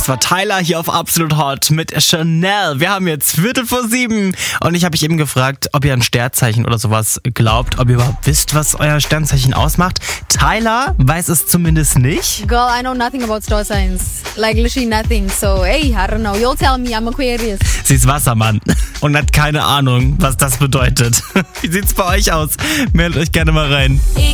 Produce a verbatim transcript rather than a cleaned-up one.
Das war Tyler hier auf Absolut Hot mit Chanel. Wir haben jetzt Viertel vor sieben und ich habe mich eben gefragt, ob ihr an Sternzeichen oder sowas glaubt, ob ihr überhaupt wisst, was euer Sternzeichen ausmacht. Tyler weiß es zumindest nicht. Girl, I know nothing about star signs. Like literally nothing. So, hey, I don't know. You'll tell me, I'm Aquarius. Sie ist Wassermann und hat keine Ahnung, was das bedeutet. Wie sieht's bei euch aus? Meldet euch gerne mal rein.